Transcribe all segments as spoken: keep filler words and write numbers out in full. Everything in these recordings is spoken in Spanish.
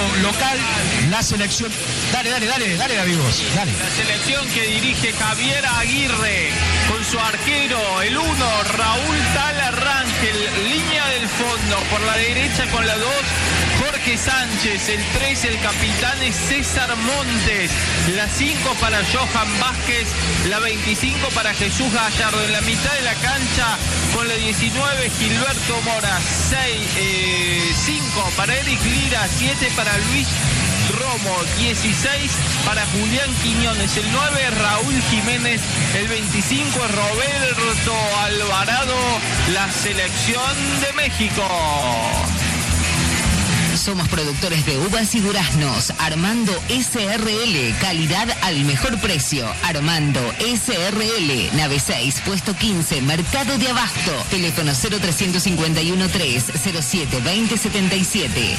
local, la selección. Dale, dale, dale, dale, amigos, dale. La selección que dirige Javier Aguirre, con su arquero, el uno, Raúl Tala Rangel, línea del fondo, por la derecha con la dos, Jorge Sánchez, el tres, el capitán es César Montes, la cinco para Johan Vázquez, la veinticinco para Jesús Gallardo, en la mitad de la cancha con la diecinueve, Gilberto Mora, seis, cinco para Eric Lira, siete para Luis Romo, dieciséis para Julián Quiñones, el nueve Raúl Jiménez, el veinticinco Roberto Alvarado, la selección de México. Somos productores de uvas y duraznos. Armando S R L, calidad al mejor precio. Armando S R L, nave seis, puesto quince, Mercado de Abasto. Teléfono cero tres cinco uno tres cero siete dos cero siete siete.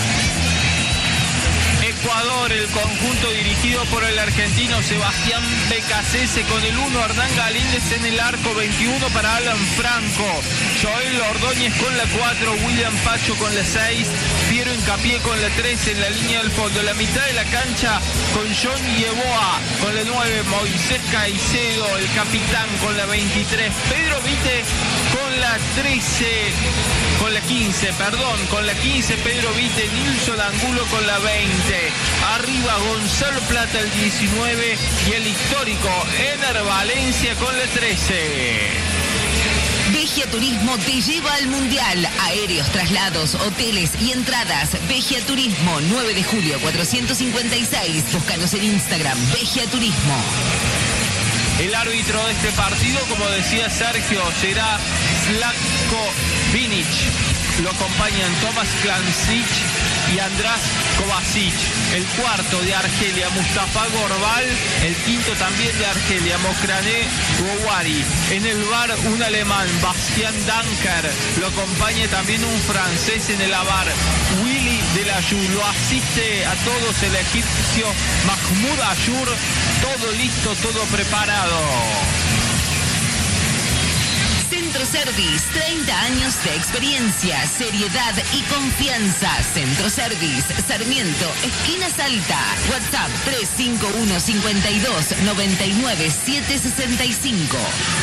Ecuador, el conjunto dirigido por el argentino Sebastián Becasese, con el uno, Hernán Galíndez en el arco, veintiuno para Alan Franco, Joel Ordóñez con la cuatro, William Pacho con la seis, Piero Hincapié con la tres en la línea del fondo. La mitad de la cancha con John Yeboa con la nueve, Moisés Caicedo, el capitán, con la veintitrés, Pedro Vite con la trece, con la quince, perdón, con la quince Pedro Vite, Nilson Angulo con la veinte. Arriba Gonzalo Plata el diecinueve y el histórico Ener Valencia con la trece. Vegia Turismo te lleva al Mundial. Aéreos, traslados, hoteles y entradas. Vegia Turismo, nueve de julio cuatrocientos cincuenta y seis. Búscanos en Instagram, Vegia Turismo. El árbitro de este partido, como decía Sergio, será Slavko Vinic. Lo acompañan Tomás Klancic y András Kovacic. El cuarto de Argelia, Mustafa Gorbal. El quinto también de Argelia, Mokrane Gowari. En el bar, un alemán, Bastian Danker. Lo acompaña también un francés en el bar, Willy Delayou. Lo asiste a todos el egipcio Mahmoud Ayur. Todo listo, todo preparado. Centro Service, treinta años de experiencia, seriedad y confianza. Centro Service, Sarmiento, esquina Salta. WhatsApp tres cinco uno cinco dos nueve nueve siete seis cinco.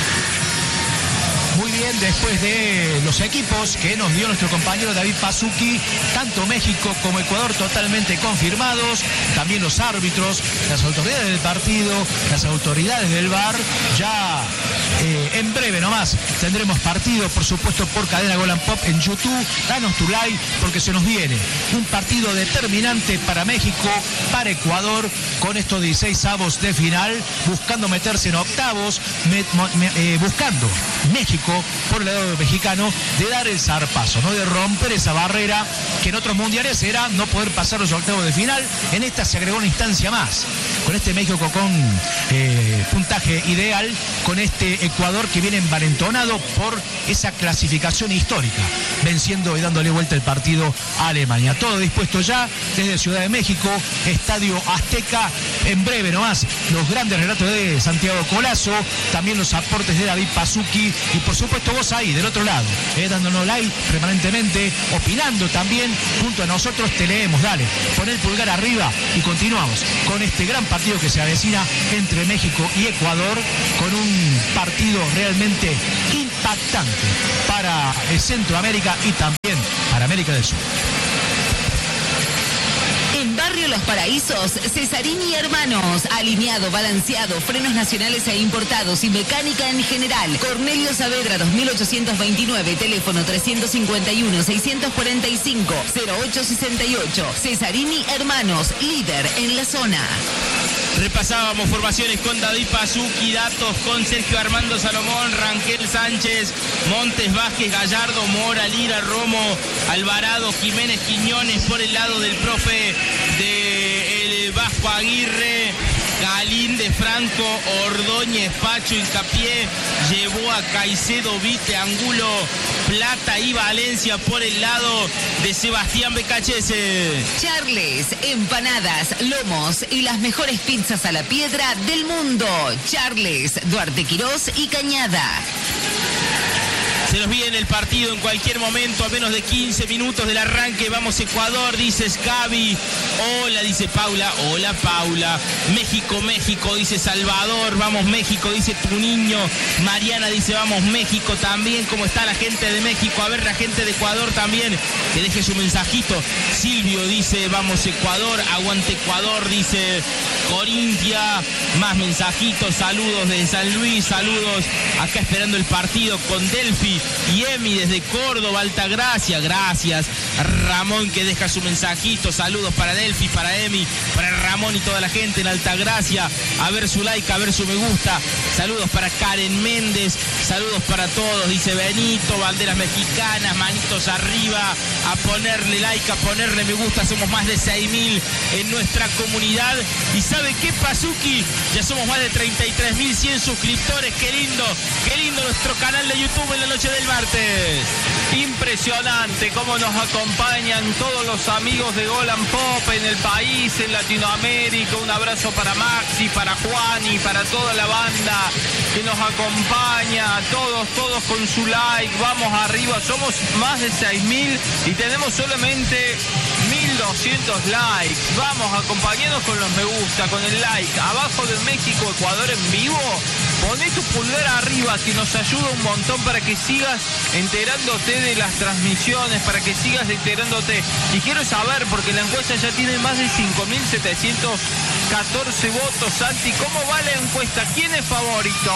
Muy bien, después de los equipos que nos dio nuestro compañero David Pazuki, tanto México como Ecuador totalmente confirmados, también los árbitros, las autoridades del partido, las autoridades del V A R, ya eh, en breve nomás tendremos partido, por supuesto, por cadena Golan Pop en YouTube. Danos tu like porque se nos viene un partido determinante para México, para Ecuador, con estos dieciséis avos de final, buscando meterse en octavos, me, me, eh, buscando México por el lado mexicano de dar el zarpazo, ¿no? De romper esa barrera que en otros mundiales era no poder pasar los octavos de final. En esta se agregó una instancia más, con este México con eh, puntaje ideal, con este Ecuador que viene envalentonado por esa clasificación histórica, venciendo y dándole vuelta el partido a Alemania. Todo dispuesto ya desde Ciudad de México, Estadio Azteca. En breve nomás los grandes relatos de Santiago Colazo, también los aportes de David Pazuki y por supuesto vos ahí del otro lado, eh, dándonos like permanentemente, opinando también junto a nosotros. Te leemos, dale, pon el pulgar arriba y continuamos con este gran partido que se avecina entre México y Ecuador, con un partido realmente impactante para el Centroamérica y también para América del Sur. En Barrio Los Paraísos, Cesarini Hermanos, alineado, balanceado, frenos nacionales e importados y mecánica en general. Cornelio Saavedra dos mil ochocientos veintinueve, teléfono trescientos cincuenta y uno seiscientos cuarenta y cinco cero ocho sesenta y ocho. Cesarini Hermanos, líder en la zona. Repasábamos formaciones con David Pazuki, datos con Sergio Armando Salomón, Rangel Sánchez, Montes Vázquez, Gallardo, Mora, Lira, Romo, Alvarado, Jiménez, Quiñones por el lado del profe de el Vasco Aguirre, Galíndez, Franco, Ordóñez, Pacho, Hincapié, llevó a Caicedo, Vite, Angulo, Plata y Valencia por el lado de Sebastián Becasese. Charles, empanadas, lomos y las mejores pizzas a la piedra del mundo. Charles, Duarte Quirós y Cañada. Se nos viene el partido en cualquier momento, a menos de quince minutos del arranque. Vamos Ecuador, dice Gaby. Hola, dice Paula. Hola, Paula. México, México, dice Salvador. Vamos México, dice tu niño. Mariana dice vamos México también. ¿Cómo está la gente de México? A ver, la gente de Ecuador también, que deje su mensajito. Silvio dice vamos Ecuador. Aguante Ecuador, dice Corintia. Más mensajitos. Saludos desde San Luis. Saludos acá esperando el partido con Delphi y Emi desde Córdoba, Altagracia. Gracias. Ramón que deja su mensajito. Saludos para Delphi, para Emi, para Ramón y toda la gente en Altagracia. A ver su like, a ver su me gusta. Saludos para Karen Méndez. Saludos para todos, dice Benito. Banderas mexicanas, manitos arriba. A ponerle like, a ponerle me gusta. Somos más de seis mil en nuestra comunidad. ¿Y sabe qué, Pazuki? Ya somos más de treinta y tres mil cien suscriptores. Qué lindo, qué lindo nuestro canal de YouTube en la noche del martes. Impresionante cómo nos acompañan todos los amigos de Golan Pop en el país, en Latinoamérica. Un abrazo para Maxi, para Juan y para toda la banda que nos acompaña. Todos, todos con su like. Vamos arriba. Somos más de seis mil y tenemos solamente mil doscientos likes. Vamos, acompañanos con los me gusta, con el like. Abajo de México, Ecuador en vivo. Poné tu pulgar arriba, que nos ayuda un montón para que sigas enterándote de las transmisiones, para que sigas enterándote. Y quiero saber, porque la encuesta ya tiene más de cinco mil setecientos catorce votos. Santi, ¿cómo va la encuesta? ¿Quién es favorito?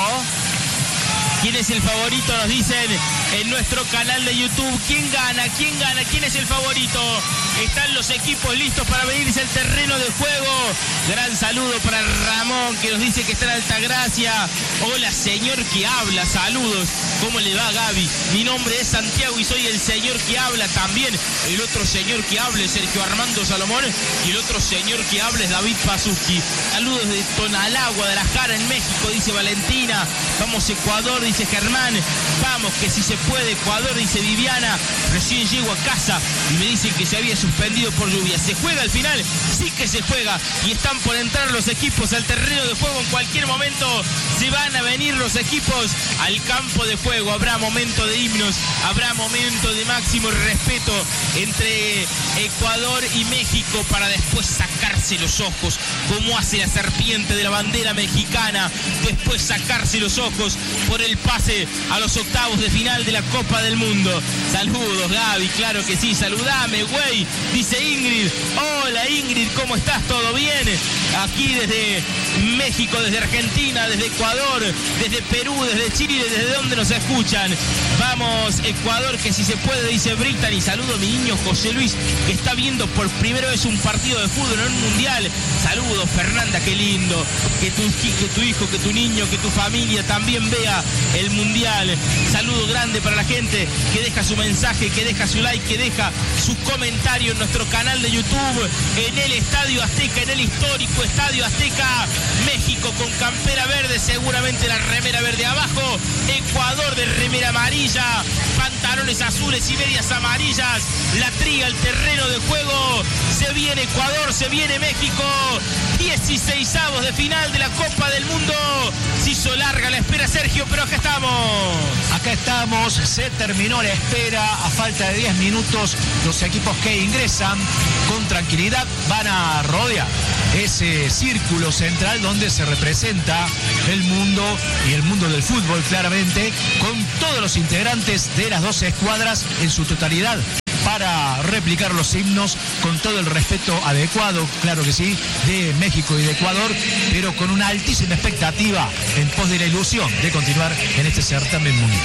¿Quién es el favorito? Nos dicen en nuestro canal de YouTube. ¿Quién gana? ¿Quién gana? ¿Quién es el favorito? Están los equipos listos para venirse al terreno de juego. Gran saludo para Ramón, que nos dice que está en Altagracia. Hola, señor que habla. Saludos. ¿Cómo le va, Gaby? Mi nombre es Santiago y soy el señor que habla también. El otro señor que habla es Sergio Armando Salomón. Y el otro señor que habla es David Pazuki. Saludos de Tonalá, Guadalajara, en México, dice Valentina. Vamos Ecuador, dice Germán. Vamos, que si se puede, Ecuador, dice Viviana. Recién llego a casa y me dicen que se había suspendido por lluvia. ¿Se juega al final? Sí que se juega. Y están por entrar los equipos al terreno de juego. En cualquier momento se van a venir los equipos al campo de juego. Habrá momento de himnos, habrá momento de máximo respeto entre Ecuador y México para después sacarse los ojos, como hace la serpiente de la bandera mexicana. Después sacarse los ojos por el pase a los octavos de final de la Copa del Mundo. Saludos, Gaby, claro que sí. Saludame, güey, dice Ingrid. Hola, Ingrid, ¿cómo estás? ¿Todo bien? Aquí desde México, desde Argentina, desde Ecuador, desde Perú, desde Chile, desde donde nos escuchan. Vamos, Ecuador, que si se puede, dice Brittany. Saludo a mi niño José Luis, que está viendo por primera vez un partido de fútbol en un mundial. Saludos, Fernanda, qué lindo. Que tu, que tu hijo, que tu niño, que tu familia también vea el mundial. Saludo grande para la gente que deja su mensaje, que deja su like, que deja su comentario en nuestro canal de YouTube, en el Estadio Azteca, en el histórico Estadio Azteca. México con campera verde, seguramente la remera verde abajo. Ecuador de remera amarilla, pantalones azules y medias amarillas. La triga, el terreno de juego. Se viene Ecuador, se viene México. dieciseisavos de final de la Copa del Mundo. Se hizo larga la espera, Sergio, pero acá estamos. Acá estamos, se terminó la espera. A falta de diez minutos, los equipos que ingresan con tranquilidad van a rodear ese círculo central donde se representa el mundo y el mundo del fútbol, claramente, con todos los integrantes de las dos escuadras en su totalidad, para replicar los himnos con todo el respeto adecuado, claro que sí, de México y de Ecuador, pero con una altísima expectativa en pos de la ilusión de continuar en este certamen mundial.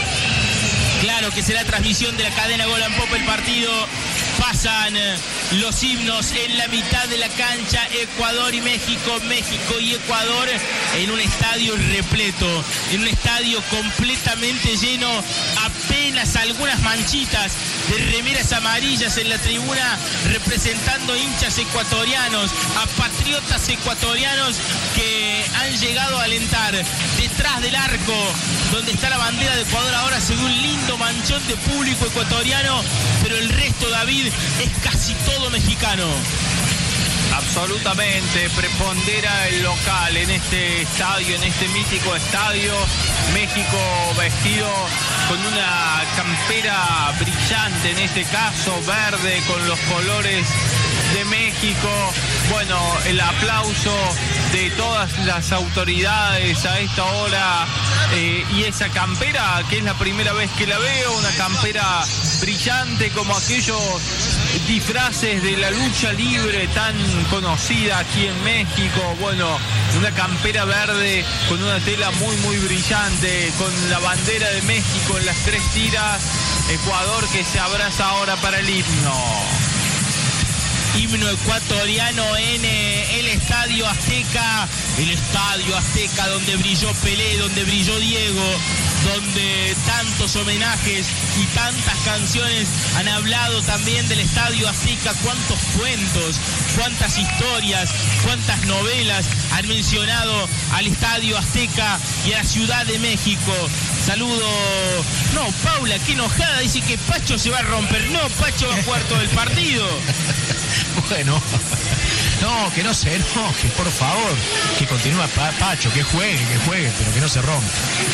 Claro que será transmisión de la cadena Golan Pop el partido. Pasan los himnos en la mitad de la cancha, Ecuador y México, México y Ecuador, en un estadio repleto, en un estadio completamente lleno, apenas algunas manchitas de remeras amarillas en la tribuna representando hinchas ecuatorianos, a patriotas ecuatorianos que han llegado a alentar. Detrás del arco, donde está la bandera de Ecuador, ahora se ve un lindo manchón de público ecuatoriano, pero el resto, David, es casi todo mexicano. Absolutamente, prepondera el local en este estadio, en este mítico estadio. México vestido con una campera brillante, en este caso verde, con los colores de México. Bueno, el aplauso de todas las autoridades a esta hora, eh, y esa campera que es la primera vez que la veo, una campera brillante como aquellos disfraces de la lucha libre tan conocida aquí en México. Bueno, una campera verde con una tela muy muy brillante, con la bandera de México en las tres tiras. Ecuador que se abraza ahora para el himno. Himno ecuatoriano en eh, el Estadio Azteca, el Estadio Azteca donde brilló Pelé, donde brilló Diego, donde tantos homenajes y tantas canciones han hablado también del Estadio Azteca. Cuántos cuentos, cuántas historias, cuántas novelas han mencionado al Estadio Azteca y a la Ciudad de México. Saludo. No, Paula, qué enojada, dice que Pacho se va a romper. No, Pacho va a jugar todo el partido. Bueno, no, que no se enoje, por favor. Que continúe Pacho, que juegue, que juegue, pero que no se rompa.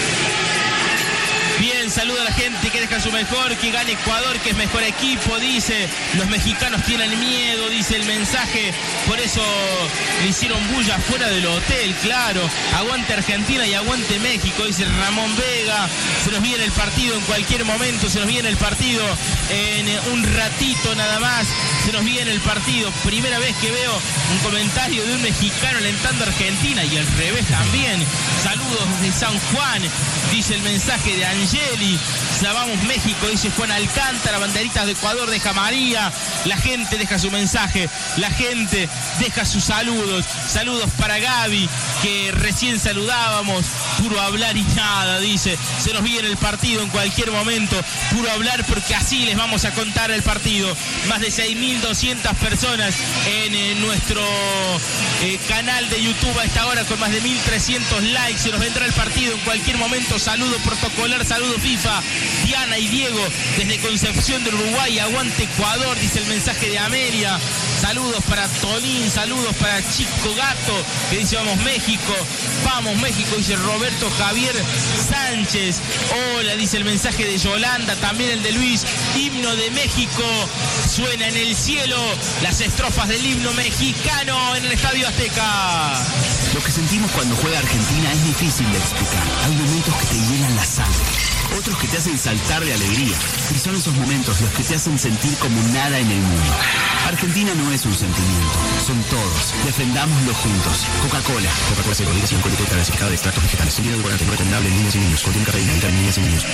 Bien, saluda a la gente que deja su mejor, que gane Ecuador, que es mejor equipo, dice. Los mexicanos tienen miedo, dice el mensaje. Por eso le hicieron bulla fuera del hotel, claro. Aguante Argentina y aguante México, dice Ramón Vega. Se nos viene el partido en cualquier momento, se nos viene el partido en un ratito nada más. Se nos viene el partido. Primera vez que veo un comentario de un mexicano alentando a Argentina y al revés también. Saludos desde San Juan, dice el mensaje de Angeli. Vamos México, dice Juan Alcántara. Banderitas de Ecuador, deja María. La gente deja su mensaje, la gente deja sus saludos. Saludos para Gaby, que recién saludábamos. Puro hablar y nada, dice. Se nos viene el partido en cualquier momento. Puro hablar porque así les vamos a contar el partido. Más de seis mil doscientas personas en eh, nuestro eh, canal de YouTube a esta hora, con más de mil trescientos likes. Se nos vendrá el partido en cualquier momento. Saludo protocolar, saludo FIFA. Diana y Diego desde Concepción del Uruguay. Aguante Ecuador, dice el mensaje de Amelia. Saludos para Tolín, saludos para Chico Gato, que dice vamos México, vamos México, dice Roberto Javier Sánchez. Hola, dice el mensaje de Yolanda, también el de Luis. Himno de México, suena en el cielo las estrofas del himno mexicano en el Estadio Azteca. Lo que sentimos cuando juega Argentina es difícil de explicar. Hay momentos que te llenan la sangre, otros que te hacen saltar de alegría. Y son esos momentos los que te hacen sentir como nada en el mundo. Argentina no es un sentimiento, son todos. Defendámoslo juntos. Coca-Cola. Coca-Cola cero, líder sin alcohol y clasificada de extractos vegetales. Sin edulcorante, no recomendable en niñas y niños. Contiene cafeína, evitar en niñas y niños.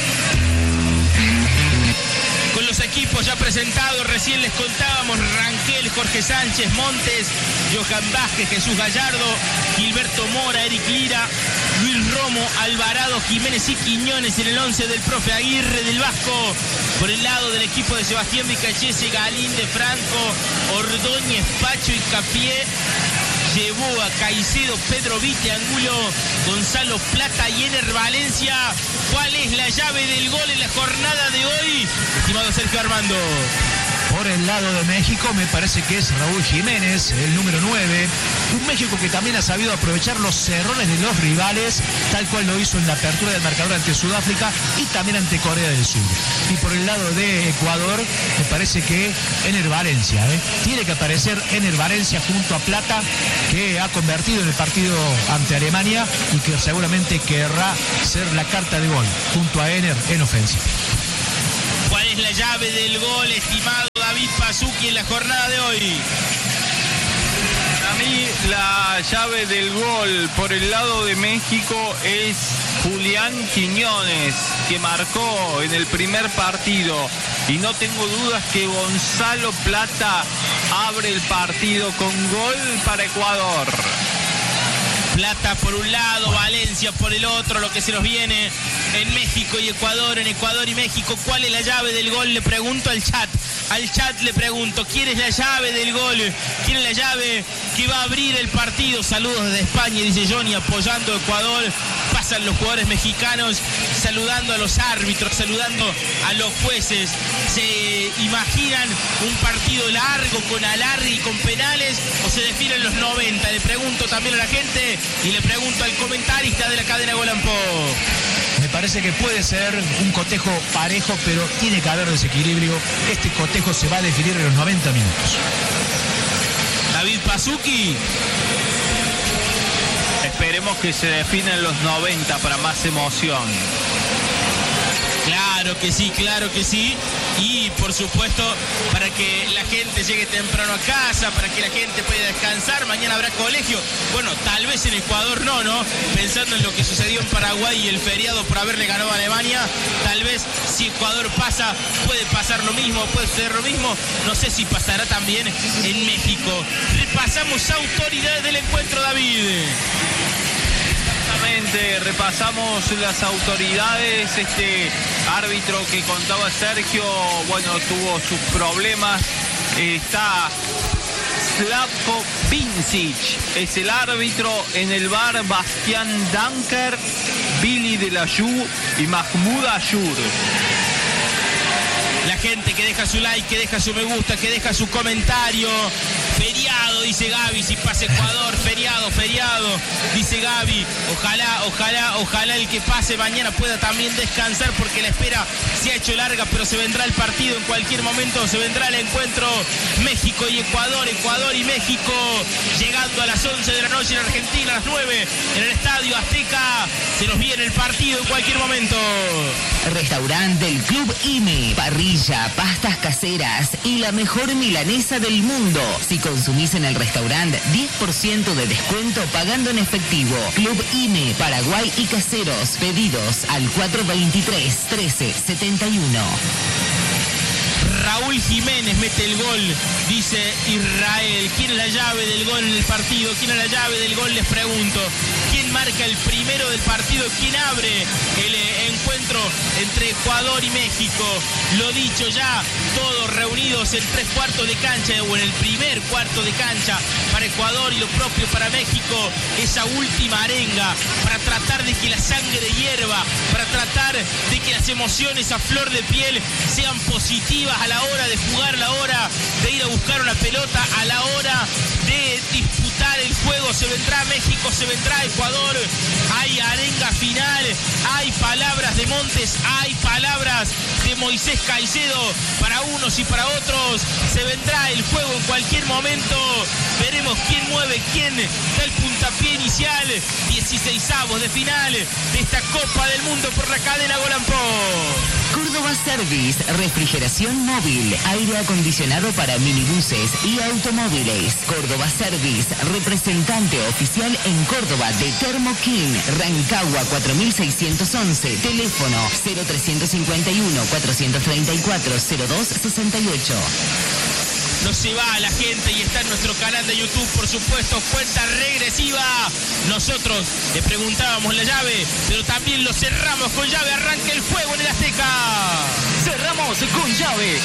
Con los equipos ya presentados, recién les contábamos: Rangel, Jorge Sánchez, Montes, Johan Vázquez, Jesús Gallardo, Gilberto Mora, Eric Lira, Luis Romo, Alvarado, Jiménez y Quiñones en el once del profe Aguirre del Vasco. Por el lado del equipo de Sebastián Vicachese, Galíndez, Franco, Ordóñez, Pacho y Capié. Llevó a Caicedo, Pedro Vite, Angulo, Gonzalo Plata y Ener Valencia. ¿Cuál es la llave del gol en la jornada de hoy, estimado Sergio Armando? Por el lado de México me parece que es Raúl Jiménez, el número nueve. Un México que también ha sabido aprovechar los errores de los rivales, tal cual lo hizo en la apertura del marcador ante Sudáfrica y también ante Corea del Sur. Y por el lado de Ecuador me parece que Ener Valencia, ¿eh? tiene que aparecer Ener Valencia junto a Plata, que ha convertido en el partido ante Alemania y que seguramente querrá ser la carta de gol junto a Ener en ofensiva. ¿Cuál es la llave del gol, estimado David Pasuki, en la jornada de hoy? Para mí la llave del gol por el lado de México es Julián Quiñones, que marcó en el primer partido. Y no tengo dudas que Gonzalo Plata abre el partido con gol para Ecuador. Plata por un lado, Valencia por el otro, lo que se nos viene en México y Ecuador, en Ecuador y México. ¿Cuál es la llave del gol? Le pregunto al chat. Al chat le pregunto, ¿quién es la llave del gol? ¿Quién es la llave que va a abrir el partido? Saludos desde España, dice Johnny, apoyando a Ecuador. pasan los jugadores mexicanos saludando a los árbitros, saludando a los jueces. ¿Se imaginan un partido largo con alargue y con penales o se definen los noventa? Le pregunto también a la gente y le pregunto al comentarista de la cadena Gol and Pop. Me parece que puede ser un cotejo parejo, pero tiene que haber desequilibrio. Este cotejo se va a definir en los noventa minutos. David Pasuki. Esperemos que se defina en los noventa para más emoción. Claro que sí, claro que sí. Y por supuesto, para que la gente llegue temprano a casa, para que la gente pueda descansar. Mañana habrá colegio. Bueno, tal vez en Ecuador no, ¿no? Pensando en lo que sucedió en Paraguay y el feriado por haberle ganado a Alemania, tal vez si Ecuador pasa, puede pasar lo mismo, puede suceder lo mismo. No sé si pasará también en México. Repasamos autoridades del encuentro, David. Repasamos las autoridades. Este árbitro que contaba Sergio, bueno, tuvo sus problemas. Está Slavko Vincic, es el árbitro. En el bar, Bastián Danker, Billy de la Yu y Mahmoud Ayur. La gente que deja su like, que deja su me gusta, que deja su comentario. Feriado, dice Gaby, si pasa Ecuador, feriado, feriado, dice Gaby. Ojalá, ojalá, ojalá el que pase mañana pueda también descansar porque la espera se ha hecho larga, pero se vendrá el partido en cualquier momento, se vendrá el encuentro México y Ecuador, Ecuador y México, llegando a las once de la noche en Argentina, a las nueve en el Estadio Azteca. Se nos viene el partido en cualquier momento. Restaurante del Club I M E, parrilla, pastas caseras y la mejor milanesa del mundo. Si consumís en el restaurante, diez por ciento de descuento pagando en efectivo. Club I M E, Paraguay y Caseros. Pedidos al cuatro veintitrés, trece setenta y uno. Raúl Jiménez mete el gol, dice Israel. ¿Quién es la llave del gol en el partido? ¿Quién es la llave del gol? Les pregunto. ¿Quién marca el primero del partido? ¿Quién abre el eh, encuentro entre Ecuador y México? Lo dicho ya, todos reunidos en tres cuartos de cancha o en el primer cuarto de cancha para Ecuador y lo propio para México. Esa última arenga para tratar de que la sangre hierva, para tratar de que las emociones a flor de piel sean positivas a la hora de jugar, a la hora de ir a buscar una pelota, a la hora de disputar el juego. Se vendrá México, se vendrá Ecuador. Hay arenga final, hay palabras de Montes, hay palabras de Moisés Caicedo para unos y para otros. Se vendrá el juego en cualquier momento. Veremos quién mueve, quién da el puntapié inicial. dieciseisavos de final de esta Copa del Mundo por la cadena Gol and Pop. Córdoba Service, refrigeración móvil, aire acondicionado para minibuses y automóviles. Córdoba Service, representante oficial en Córdoba de Thermo King, Rancagua cuatro mil seiscientos once, teléfono cero trescientos cincuenta y uno, cuatrocientos treinta y cuatro, cero dos sesenta y ocho. No se va la gente y está en nuestro canal de YouTube, por supuesto, cuenta regresiva. Nosotros le preguntábamos la llave, pero también lo cerramos con llave. Arranca el juego en el Azteca. Cerramos con llave.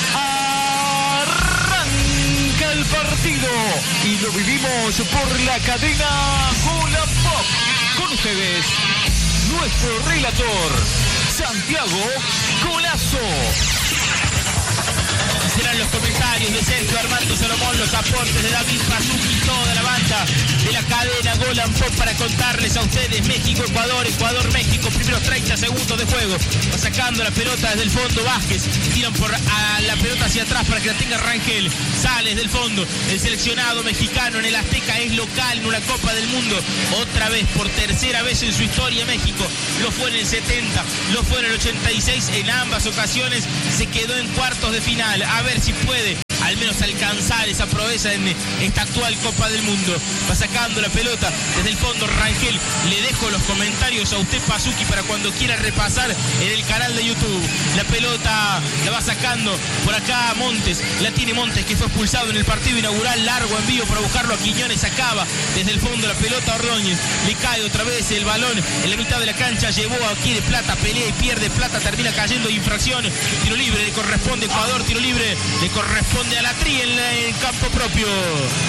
Arranca el partido y lo vivimos por la cadena Gol and Pop. Con ustedes, nuestro relator, Santiago Golazo. Serán los comentarios de Sergio Armando Salomón, los aportes de David Pasuki, toda la banda de la cadena Gol and Pop para contarles a ustedes México, Ecuador, Ecuador, México, primeros treinta segundos de juego. Va sacando la pelota desde el fondo Vázquez, tiran por a la pelota hacia atrás para que la tenga Rangel, sale desde el fondo. El seleccionado mexicano en el Azteca es local en una Copa del Mundo, otra vez, por tercera vez en su historia México. Lo fue en el setenta, lo fue en el ochenta y seis, en ambas ocasiones se quedó en cuartos de final. A ver si puede al menos alcanzar esa proeza en esta actual Copa del Mundo. Va sacando la pelota desde el fondo Rangel. Le dejo los comentarios a usted, Pasuki, para cuando quiera repasar en el canal de YouTube. La pelota la va sacando por acá Montes. La tiene Montes, que fue expulsado en el partido inaugural. Largo envío para buscarlo a Quiñones. Acaba desde el fondo la pelota a Ordóñez. Le cae otra vez el balón en la mitad de la cancha. Llevó a quiere Plata, pelea y pierde Plata. Termina cayendo, infracción. Tiro libre, le corresponde a Ecuador. Tiro libre, le corresponde a la Tri en el campo propio. Pizza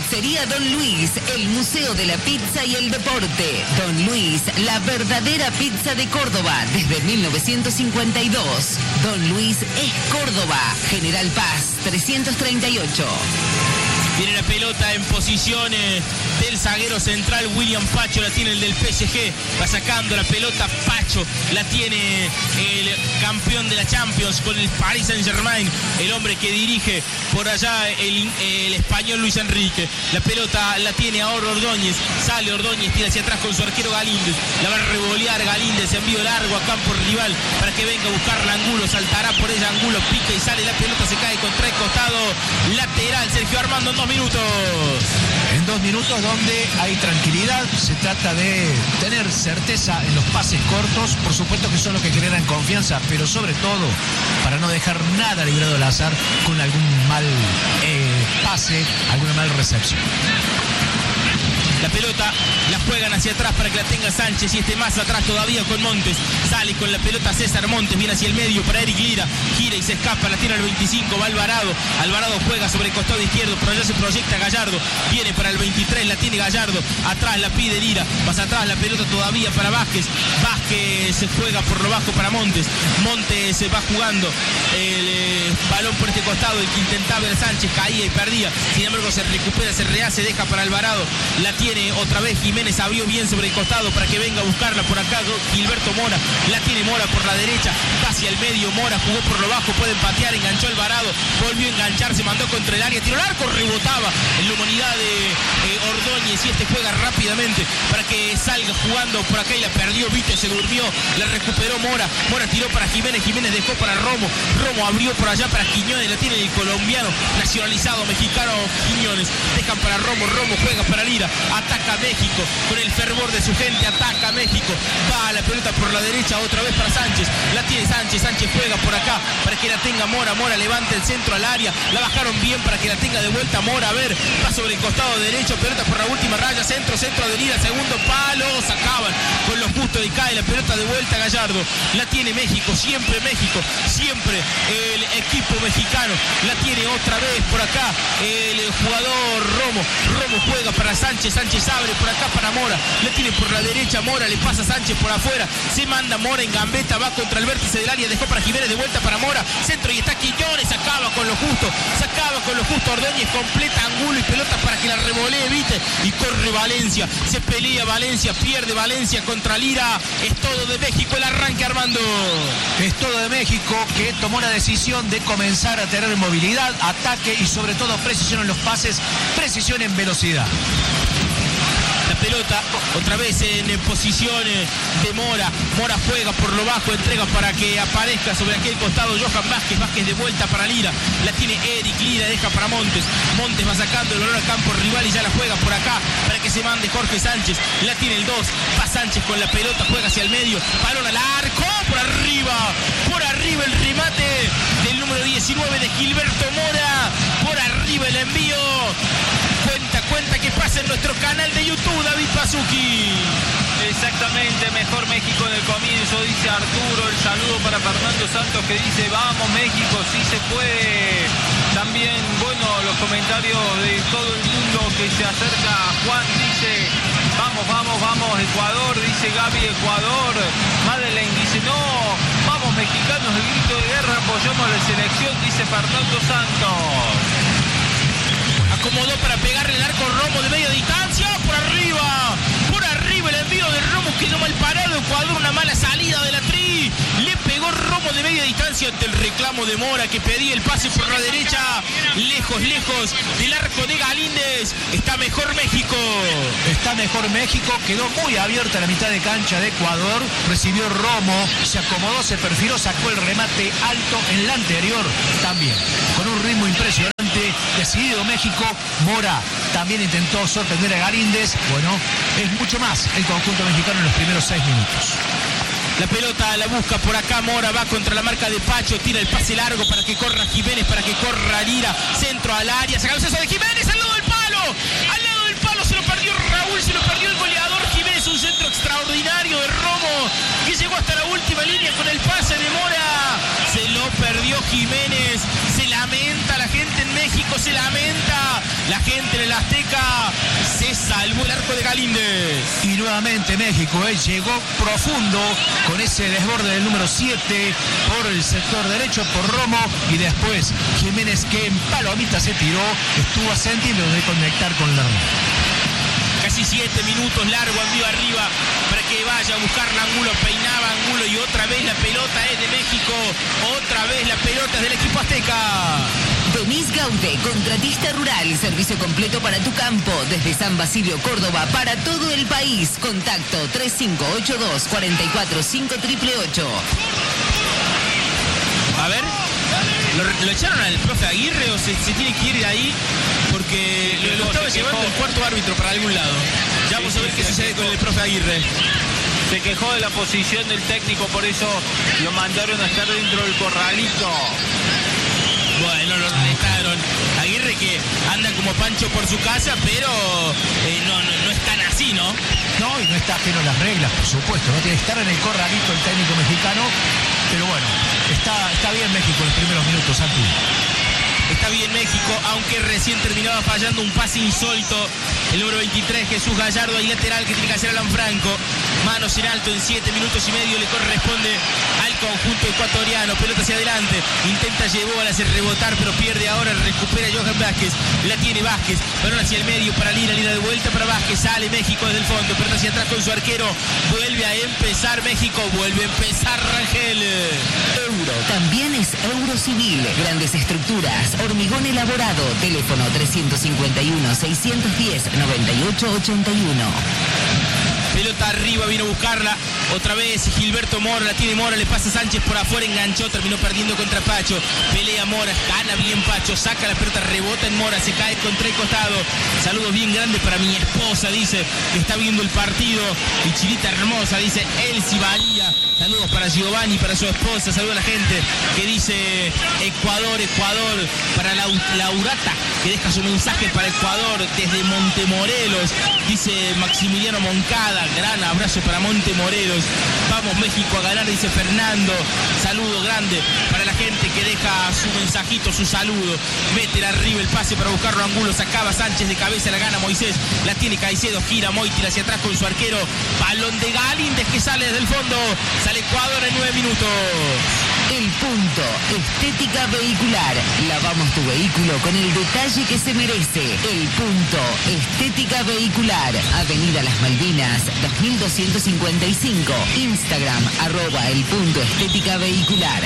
Pizzería Don Luis, el Museo de la Pizza y el Deporte. Don Luis, la verdadera pizza de Córdoba desde mil novecientos cincuenta y dos. Don Luis es Córdoba. General Paz, trescientos treinta y ocho. Tiene la pelota en posición eh, del zaguero central William Pacho, la tiene el del P S G, va sacando la pelota Pacho, la tiene el campeón de la Champions con el Paris Saint-Germain, el hombre que dirige por allá el, el español Luis Enrique. La pelota la tiene ahora Ordóñez, sale Ordóñez, tira hacia atrás con su arquero Galíndez, la va a revolear Galíndez, envío largo a campo rival para que venga a buscarla Angulo, saltará por ella Angulo, pica y sale, la pelota se cae contra el costado lateral, Sergio Armando en dos minutos. En dos minutos donde hay tranquilidad, se trata de tener certeza en los pases cortos, por supuesto que son los que generan confianza, pero sobre todo para no dejar nada librado al azar con algún mal eh, pase, alguna mal recepción. La pelota la juegan hacia atrás para que la tenga Sánchez y este más atrás todavía con Montes. Sale con la pelota César Montes, viene hacia el medio para Eric Lira. Gira y se escapa, la tira al veinticinco, va Alvarado. Alvarado juega sobre el costado izquierdo, pero allá se proyecta Gallardo. Viene para el veintitrés, la tiene Gallardo. Atrás la pide Lira, más atrás la pelota todavía para Vázquez. Vázquez se juega por lo bajo para Montes. Montes se va jugando el eh, balón por este costado, el que intentaba el Sánchez, caía y perdía. Sin embargo se recupera, se rehace, deja para Alvarado. La tiene Tiene otra vez Jiménez, abrió bien sobre el costado para que venga a buscarla por acá Gilberto Mora, la tiene Mora por la derecha, casi al medio Mora, jugó por lo bajo, puede patear, enganchó Alvarado, volvió a enganchar, se mandó contra el área, tiró el arco, rebotaba en la humanidad de eh, Ordóñez y este juega rápidamente para que salga jugando por acá y la perdió, Vito se durmió, la recuperó Mora, Mora tiró para Jiménez, Jiménez dejó para Romo, Romo abrió por allá para Quiñones, la tiene el colombiano nacionalizado mexicano Quiñones, dejan para Romo, Romo juega para Lira, ataca México, con el fervor de su gente, ataca México, va la pelota por la derecha, otra vez para Sánchez, la tiene Sánchez, Sánchez juega por acá, para que la tenga Mora, Mora levanta el centro al área, la bajaron bien para que la tenga de vuelta Mora, a ver, va sobre el costado derecho, pelota por la última raya, centro, centro de Lira, segundo palo, sacaban con lo justo y cae la pelota de vuelta a Gallardo, la tiene México, siempre México, siempre el equipo mexicano, la tiene otra vez por acá, el jugador Romo, Romo juega para Sánchez, Sánchez abre por acá para Mora, le tiene por la derecha Mora, le pasa Sánchez por afuera, se manda Mora en gambeta, va contra el vértice del área, dejó para Jiménez de vuelta para Mora, centro y está Quiñones, acaba con lo justo, sacaba con lo justo Ordóñez, completa Angulo y pelota para que la revolee, viste, y corre Valencia, se pelea Valencia, pierde Valencia contra Lira, es todo de México el arranque, Armando. Es todo de México que tomó la decisión de comenzar a tener movilidad, ataque y sobre todo precisión en los pases, precisión en velocidad. La pelota otra vez en posición de Mora, Mora juega por lo bajo, entrega para que aparezca sobre aquel costado Johan Vázquez, Vázquez de vuelta para Lira, la tiene Eric Lira, deja para Montes, Montes va sacando el balón al campo rival y ya la juega por acá para que se mande Jorge Sánchez, la tiene el dos, va Sánchez con la pelota, juega hacia el medio, balón al arco, por arriba, por arriba el remate del número diecinueve de Gilberto Mora, por arriba el envío. Cuenta, cuenta que pasa en nuestro canal de YouTube, David Pasuki. Exactamente, mejor México en el comienzo, dice Arturo. El saludo para Fernando Santos que dice, vamos México, sí se puede. También, bueno, los comentarios de todo el mundo que se acerca. Juan dice, vamos, vamos, vamos, Ecuador, dice Gaby, Ecuador. Madeleine dice, no, vamos mexicanos, el grito de guerra, apoyamos a la selección, dice Fernando Santos. Acomodó para pegarle el arco Romo de media distancia, por arriba, por arriba el envío de Romo, quedó mal parado, Ecuador, una mala salida de la tri, le pegó Romo de media distancia ante el reclamo de Mora que pedía el pase por la derecha, lejos, lejos del arco de Galíndez, está mejor México. Está mejor México, quedó muy abierta la mitad de cancha de Ecuador, recibió Romo, se acomodó, se perfiló, sacó el remate alto en la anterior también, con un ritmo impresionante. Decidido México, Mora también intentó sorprender a Galíndez. Bueno, es mucho más el conjunto mexicano en los primeros seis minutos. La pelota la busca por acá Mora, va contra la marca de Pacho, tira el pase largo para que corra Jiménez, para que corra Lira, centro al área, saca el cabezazo de Jiménez al lado del palo, al lado del palo se lo perdió Raúl, se lo perdió el goleador Jiménez, un centro extraordinario de Romo que llegó hasta la última línea con el pase de Mora, se lo perdió Jiménez. Se lamenta la gente en México, se lamenta la gente en el Azteca. Se salvó el arco de Galíndez. Y nuevamente México eh, llegó profundo con ese desborde del número siete por el sector derecho, por Romo, y después Jiménez, que en palomita se tiró, estuvo a centímetros de conectar con la red. Casi siete minutos largo, envío arriba para que vaya a buscar Angulo, peinaba Angulo y otra vez la pelota es de México, otra vez la pelota es del equipo azteca. Denis Gaude, contratista rural, servicio completo para tu campo, desde San Basilio, Córdoba, para todo el país. Contacto tres cinco ocho dos, cuatro cuatro cinco ocho ocho. A ver, ¿lo, lo echaron al profe Aguirre o se, se tiene que ir de ahí? Porque lo, lo estaba llevando el cuarto árbitro para algún lado. Ya vamos a ver qué sucede con el profe Aguirre. Se quejó de la posición del técnico, por eso lo mandaron a estar dentro del corralito. Bueno, lo arrestaron. Aguirre que anda como Pancho por su casa, pero eh, no, no, no es tan así, ¿no? No, y no está ajeno a las reglas, por supuesto. No tiene que estar en el corralito el técnico mexicano, pero bueno, está, está bien México en los primeros minutos, Santi. Está bien México, aunque recién terminaba fallando un pase insólito. El número veintitrés, Jesús Gallardo, ahí lateral que tiene que hacer Alan Franco. Manos en alto en siete minutos y medio le corresponde al conjunto ecuatoriano. Pelota hacia adelante, intenta llevar, hace rebotar, pero pierde ahora, recupera Johan Vázquez. La tiene Vázquez, balón hacia el medio para Lira, Lira de vuelta para Vázquez. Sale México desde el fondo, pelota hacia atrás con su arquero. Vuelve a empezar México, vuelve a empezar Rangel. Euro, también es Euro Civil, grandes estructuras, hormigón elaborado, teléfono tres cinco uno, seis uno cero, nueve ocho ocho uno. Pelota arriba, vino a buscarla. Otra vez Gilberto Mora, la tiene Mora, le pasa Sánchez por afuera, enganchó, terminó perdiendo contra Pacho. Pelea Mora, gana bien Pacho, saca la pelota, rebota en Mora, se cae contra el costado. Saludos bien grandes para mi esposa, dice, que está viendo el partido. Y Chilita hermosa, dice Elsie Bahía. Saludos para Giovanni, para su esposa. Saludos a la gente que dice Ecuador, Ecuador. Para la, Laurata, que deja su mensaje para Ecuador desde Montemorelos. Dice Maximiliano Moncada, gran abrazo para Montemorelos. Vamos México a ganar, dice Fernando. Saludo grande para la gente que deja su mensajito, su saludo. Mete arriba el pase para buscarlo Angulo. Sacaba Sánchez de cabeza, la gana Moisés. La tiene Caicedo, gira Moiti hacia atrás con su arquero. Balón de Galíndez que sale desde el fondo. Sale Ecuador en nueve minutos. El Punto, estética vehicular. Lavamos tu vehículo con el detalle que se merece. El Punto, estética vehicular. Avenida Las Malvinas, dos mil doscientos cincuenta y cinco. Instagram, arroba el punto estética vehicular.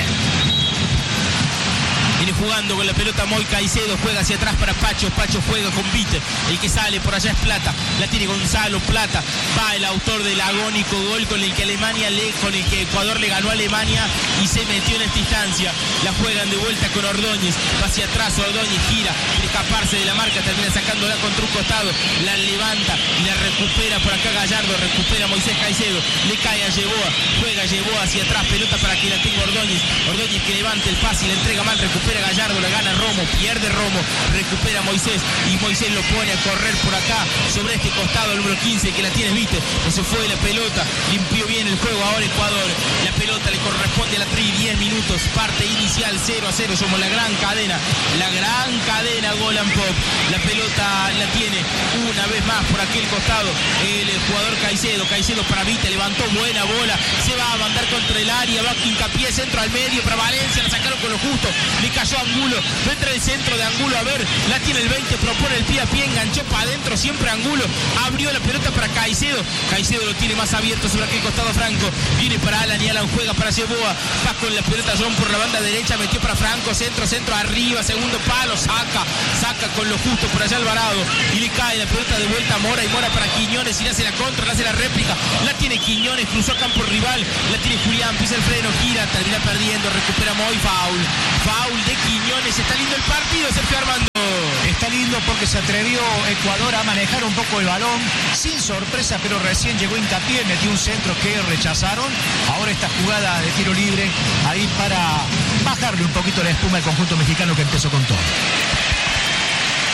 Viene jugando con la pelota Moy Caicedo, juega hacia atrás para Pacho, Pacho juega con Vite, el que sale por allá es Plata, la tiene Gonzalo Plata, va el autor del agónico gol con el que Alemania le, con el que Ecuador le ganó a Alemania y se metió en esta instancia. La juegan de vuelta con Ordóñez, va hacia atrás, Ordóñez gira, quiere escaparse de la marca, termina sacándola contra un costado, la levanta y la recupera por acá Gallardo, recupera Moisés Caicedo, le cae a Yeboa, juega Yeboa hacia atrás, pelota para que la tenga Ordóñez, Ordóñez que levante el pase y la entrega mal, recupera Gallardo, la gana Romo, pierde Romo, recupera Moisés y Moisés lo pone a correr por acá sobre este costado, el número quince que la tiene, viste, no se fue la pelota, limpió bien el juego ahora Ecuador, la pelota le corresponde a la Tri, diez minutos, parte inicial cero a cero, somos la gran cadena, la gran cadena Golan Pop, la pelota la tiene una vez más por aquel costado el jugador Caicedo, Caicedo para Vite, levantó buena bola, se va a mandar contra el área, va hincapié, centro al medio para Valencia, la sacaron con lo justo, le cayó Angulo, entra el centro de Angulo, a ver, la tiene el veinte, propone el pie a pie, enganchó para adentro, siempre Angulo, abrió la pelota para Caicedo, Caicedo lo tiene más abierto sobre aquel costado Franco, viene para Alan y Alan juega para Yeboa, va con la pelota John por la banda derecha, metió para Franco, centro, centro, arriba, segundo palo, saca, saca con lo justo por allá Alvarado, y le cae la pelota de vuelta a Mora, y Mora para Quiñones, y le hace la contra, le hace la réplica, la tiene Quiñones, cruzó a campo rival, la tiene Julián, pisa el freno, gira, termina perdiendo, recupera Moy, foul, foul de Quiñones, está lindo el partido, Sergio Armando. Está lindo porque se atrevió Ecuador a manejar un poco el balón, sin sorpresa, pero recién llegó hincapié, metió un centro que rechazaron. Ahora esta jugada de tiro libre ahí para bajarle un poquito la espuma al conjunto mexicano que empezó con todo. Pelota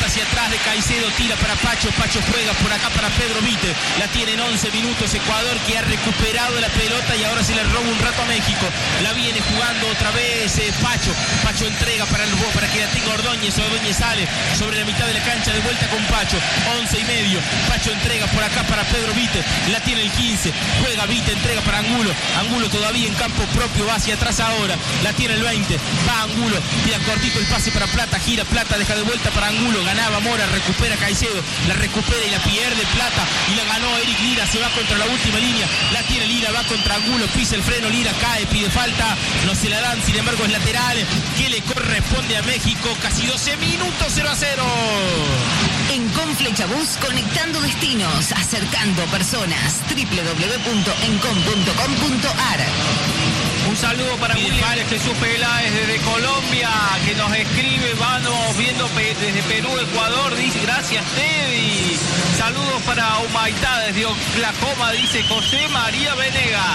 pelota hacia atrás de Caicedo, tira para Pacho, Pacho juega por acá para Pedro Vite, la tiene en once minutos Ecuador, que ha recuperado la pelota y ahora se le roba un rato a México. La viene jugando otra vez eh, Pacho, Pacho entrega para, el, para que la tenga Ordóñez, Ordóñez sale sobre la mitad de la cancha, de vuelta con Pacho, once y medio, Pacho entrega por acá para Pedro Vite, la tiene el quince, juega Vite, entrega para Angulo, Angulo todavía en campo propio, va hacia atrás ahora, la tiene el veinte, va Angulo, tira cortito el pase para Plata, gira Plata, deja de vuelta para Angulo, ganaba Mora, recupera Caicedo, la recupera y la pierde Plata, y la ganó Eric Lira, se va contra la última línea, la tiene Lira, va contra Angulo, pisa el freno, Lira cae, pide falta, no se la dan, sin embargo es lateral, que le corresponde a México, casi doce minutos, cero a cero. En Conflechabús, conectando destinos, acercando personas, doble u doble u doble u punto encom punto com punto ar. Un saludo para William Jesús Peláez desde Colombia, que nos escribe, vamos viendo desde Perú, Ecuador, dice, gracias Teddy. Saludos para Humaitá desde Oklahoma, dice José María Venega.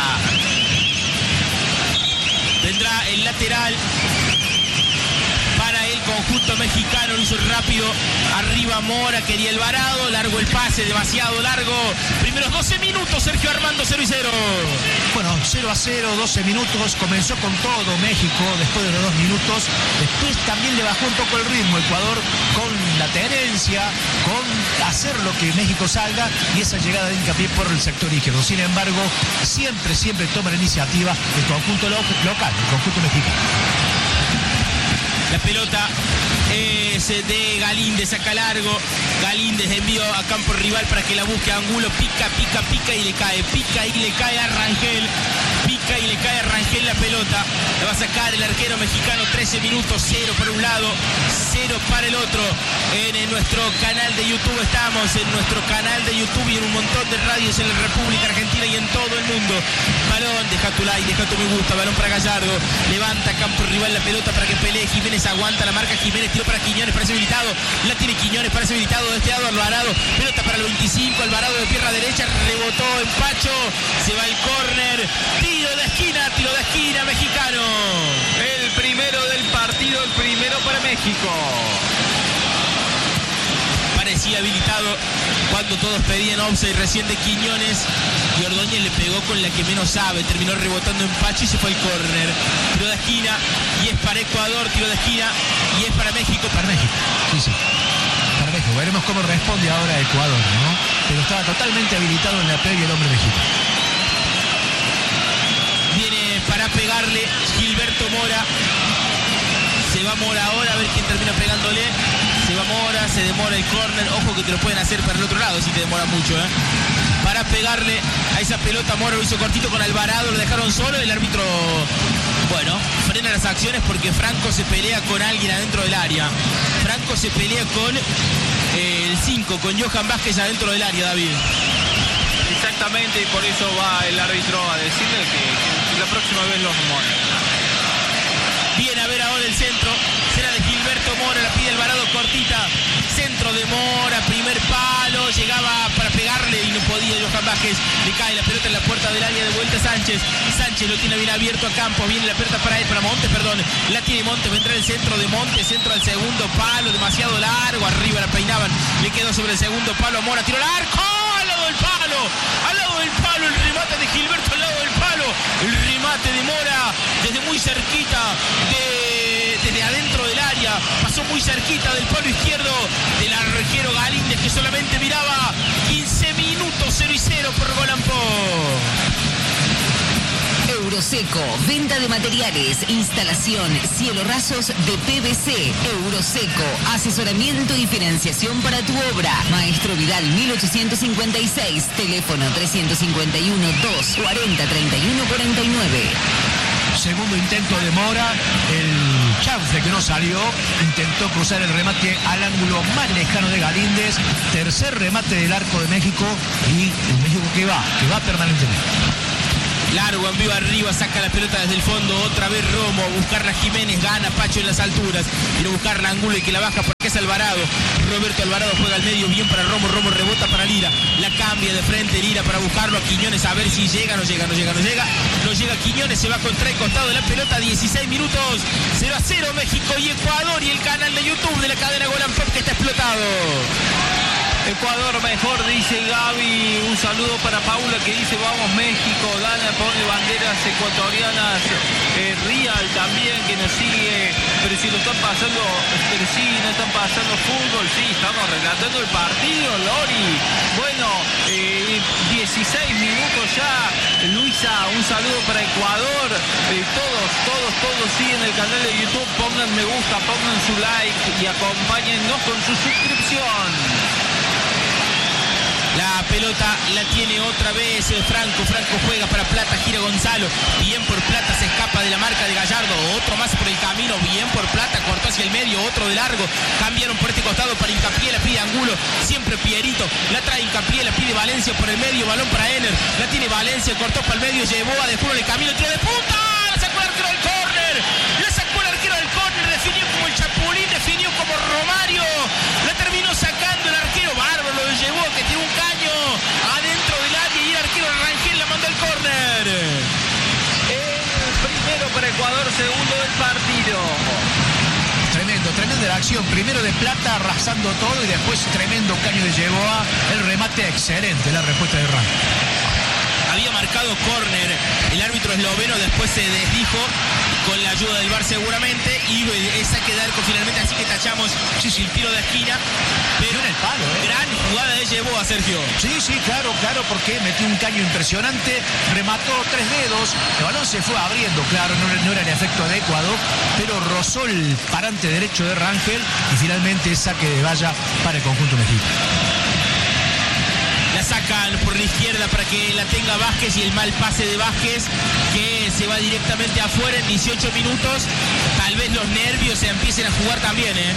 Tendrá el lateral para el conjunto mexicano, lo hizo rápido, arriba Mora, quería Alvarado, largo el pase, demasiado largo, primeros doce minutos, Sergio Armando, cero y cero. Bueno, cero a cero, doce minutos, comenzó con todo México después de los dos minutos, después también le bajó un poco el ritmo Ecuador con la tenencia, con hacer lo que México salga y esa llegada de hincapié por el sector izquierdo. Sin embargo, siempre, siempre toma la iniciativa el conjunto lo- local, el conjunto mexicano. La pelota es de Galíndez, saca largo, Galíndez envió a campo rival para que la busque Angulo, pica, pica, pica y le cae, pica y le cae a Rangel, pica y le cae a Rangel la pelota, la va a sacar el arquero mexicano, trece minutos, cero para un lado, cero para el otro. En, en nuestro canal de YouTube estamos, en nuestro canal de YouTube y en un montón de radios en la República Argentina y en todo el mundo. Balón, deja tu like, deja tu me gusta, balón para Gallardo, levanta a campo rival la pelota para que pelee Jiménez, aguanta la marca Jiménez, tiró para Quiñones, parece habilitado, la tiene Quiñones, parece habilitado, de este lado Alvarado, pelota para el veinticinco, Alvarado de pierna derecha, rebotó en Pacho, se va el córner, tiro de esquina, tiro de esquina mexicano. El primero del partido, el primero para México. Parecía habilitado cuando todos pedían offside recién de Quiñones y Ordóñez le pegó con la que menos sabe, terminó rebotando en Pacho y se fue al córner. Tiro de esquina y es para Ecuador, tiro de esquina y es para México. Para México, sí, sí. Para México. Veremos cómo responde ahora Ecuador, ¿no? Pero estaba totalmente habilitado en la previa el hombre mexicano. Viene para pegarle Gilberto Mora. Se va Mora ahora, a ver quién termina pegándole. Se va Mora, se demora el córner. Ojo que te lo pueden hacer para el otro lado si te demora mucho, ¿eh? Para pegarle a esa pelota, Mora lo hizo cortito con Alvarado, lo dejaron solo. El árbitro, bueno, frena las acciones porque Franco se pelea con alguien adentro del área. Franco se pelea con eh, el cinco, con Johan Vázquez adentro del área, David. Exactamente, y por eso va el árbitro a decirle que la próxima vez los mone. Viene a ver ahora el centro, será de Gilberto Mora, la pide Alvarado cortita, centro de Mora, primer palo, llegaba para pegarle y no podía Johan Vázquez, le cae la pelota en la puerta del área, de vuelta Sánchez, Sánchez lo tiene bien abierto a campo, viene la pelota para él, para Montes, perdón, la tiene Montes, vendrá el centro de Montes, centro al segundo palo, demasiado largo, arriba la peinaban, le quedó sobre el segundo palo a Mora, tiró el arco, al lado del palo, al lado del palo, el remate de Gilberto al lado del palo, el remate de Mora, desde muy cerquita, de, desde adentro del área, pasó muy cerquita del palo izquierdo del arquero Galíndez que solamente miraba. Quince minutos, cero y cero por Golampo. Euroseco, venta de materiales, instalación, cielo rasos de P V C. Euroseco, asesoramiento y financiación para tu obra. Maestro Vidal mil ochocientos cincuenta y seis, teléfono trescientos cincuenta y uno, dos cuarenta, treinta y uno cuarenta y nueve. Segundo intento de Mora, el chance que no salió, intentó cruzar el remate al ángulo más lejano de Galíndez, tercer remate del arco de México y el México que va, que va permanentemente. Largo, en vivo arriba, saca la pelota desde el fondo, otra vez Romo, buscarla Jiménez, gana Pacho en las alturas, quiere buscarla Angulo y que la baja porque es Alvarado. Roberto Alvarado juega al medio, bien para Romo, Romo rebota para Lira, la cambia de frente Lira para buscarlo a Quiñones, a ver si llega, no llega, no llega, no llega, no llega Quiñones, se va contra el costado de la pelota, dieciséis minutos, cero a cero México y Ecuador, y el canal de YouTube de la cadena Golan Pop que está explotado. Ecuador mejor, dice Gaby. Un saludo para Paula que dice vamos México. Dana pone banderas ecuatorianas. Eh, Real también que nos sigue. Pero si lo están pasando, pero sí, no están pasando fútbol. Sí, estamos relatando el partido, Lori. Bueno, eh, dieciséis minutos ya. Luisa, un saludo para Ecuador. Eh, todos, todos, todos siguen el canal de YouTube. Pongan me gusta, pongan su like y acompáñennos con su suscripción. La pelota la tiene otra vez Franco, Franco juega para Plata, gira Gonzalo, bien por Plata, se escapa de la marca de Gallardo, otro más por el camino, bien por Plata, cortó hacia el medio, otro de largo, cambiaron por este costado para Hincapié, la pide Angulo, siempre Pierito, la trae Hincapié, la pide Valencia por el medio, balón para Ener, la tiene Valencia, cortó para el medio, llevó a Después el camino, tiro de punta, la sacó el arquero del córner, la sacó el arquero del córner, definió como el Chapulín, definió como Romario, la terminó sacando el arquero, bárbaro, lo llevó, que tiene un caño adentro del área y el arquero Rangel la mandó al córner. El primero para Ecuador, segundo del partido. Tremendo, tremenda la acción. Primero de Plata arrasando todo y después tremendo caño de Yeboa. El remate excelente, la respuesta de Rangel. Había marcado córner el árbitro esloveno, después se desdijo con la ayuda del V A R seguramente y el saque de arco finalmente, así que tachamos sí, sí. el tiro de esquina, pero en el palo, ¿eh? Gran jugada de Yeboa, Sergio. Sí, sí, claro, claro, porque metió un caño impresionante, remató tres dedos, el balón se fue abriendo, claro, no, no era el efecto adecuado, pero rozó el parante derecho de Rangel y finalmente saque de valla para el conjunto mexicano. La sacan por la izquierda para que la tenga Vázquez y el mal pase de Vázquez que se va directamente afuera en dieciocho minutos. Tal vez los nervios se empiecen a jugar también, ¿eh?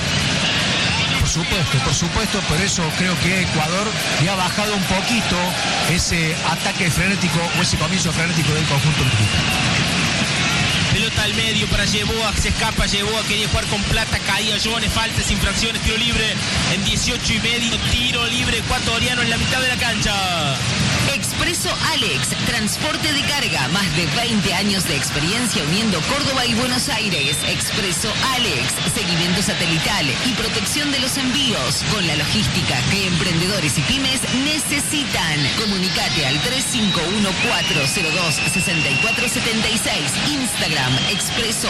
Por supuesto, por supuesto, por eso creo que Ecuador le ha bajado un poquito ese ataque frenético o ese comienzo frenético del conjunto mexicano. Pelota al medio para Yeboa, se escapa Yeboa, quería jugar con Plata, caía Jones, faltas, infracciones, tiro libre en dieciocho y medio, tiro libre ecuatoriano en la mitad de la cancha. Expreso Alex, transporte de carga, más de veinte años de experiencia uniendo Córdoba y Buenos Aires. Expreso Alex, seguimiento satelital y protección de los envíos, con la logística que emprendedores y pymes necesitan. Comunicate al tres cinco uno cuatro cero dos seis cuatro siete seis, Instagram Expreso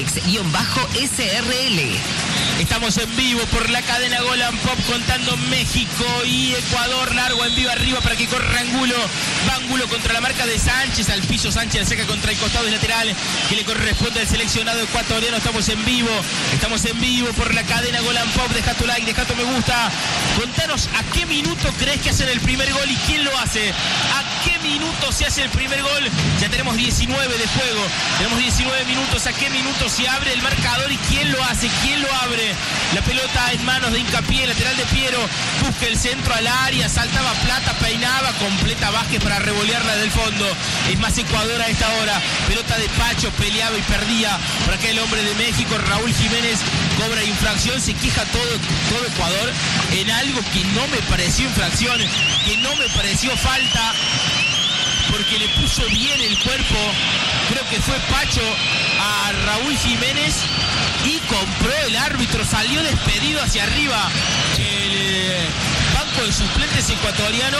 Alex-S R L. Estamos en vivo por la cadena Golan Pop contando México y Ecuador. Largo en vivo arriba para que corra Angulo. Va Angulo contra la marca de Sánchez. Al piso Sánchez la saca contra el costado del lateral que le corresponde al seleccionado ecuatoriano. Estamos en vivo. Estamos en vivo por la cadena Golan Pop. Deja tu like, deja tu me gusta. Contanos a qué minuto crees que hacen el primer gol y quién lo hace. ¿A qué minuto se hace el primer gol? Ya tenemos diecinueve de juego. Tenemos diecinueve minutos. ¿A qué minuto se abre el marcador y quién lo hace? ¿Quién lo abre? La pelota en manos de Hincapié, lateral de Piero, busca el centro al área, saltaba Plata, peinaba, completa Vázquez para revolearla del fondo. Es más Ecuador a esta hora. Pelota de Pacho, peleaba y perdía por aquel hombre de México. Raúl Jiménez cobra infracción, se queja todo, todo Ecuador en algo que no me pareció infracción, que no me pareció falta, porque le puso bien el cuerpo, creo que fue Pacho, a Raúl Jiménez y compró el árbitro, salió despedido hacia arriba. El eh, banco de suplentes ecuatoriano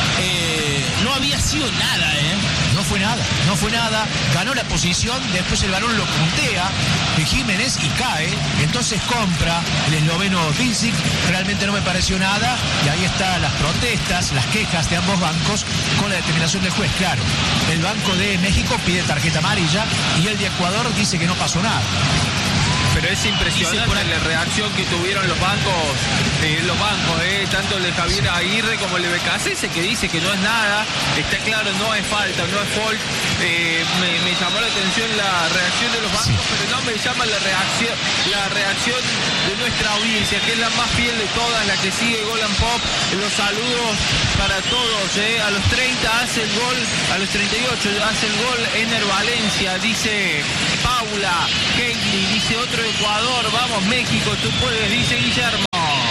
eh, no había sido nada, ¿eh? No fue nada, no fue nada, ganó la posición, después el balón lo puntea de Jiménez y cae, entonces compra el esloveno Vincic, realmente no me pareció nada, y ahí están las protestas, las quejas de ambos bancos con la determinación del juez, claro. El banco de México pide tarjeta amarilla y el de Ecuador dice que no pasó nada. pero es impresionante la reacción que tuvieron los bancos, eh, los bancos, eh, tanto el de Javier Aguirre como el de Becasese, que dice que no es nada, está claro, no es falta, no es fault. Eh, me, me llamó la atención la reacción de los bancos, sí. Pero no me llama la reacción, la reacción de nuestra audiencia, que es la más fiel de todas, la que sigue Gol and Pop. Los saludos para todos, eh. A los treinta hace el gol, a los treinta y ocho hace el gol Ener Valencia, dice Paula Kengley, dice otro Ecuador, vamos México, tú puedes, dice Guillermo.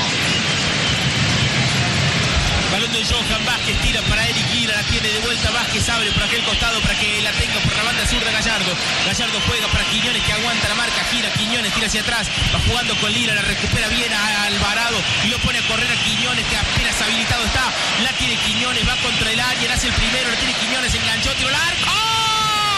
Balón de Johan Vázquez, tira para Eric Lira, la tiene de vuelta Vázquez, abre por aquel costado para que la tenga por la banda zurda Gallardo. Gallardo juega para Quiñones, que aguanta la marca, gira Quiñones, tira hacia atrás, va jugando con Lira, la recupera bien a Alvarado y lo pone a correr a Quiñones, que apenas habilitado está. La tiene Quiñones, va contra el área, hace el primero, la tiene Quiñones, enganchó, tiró el arco.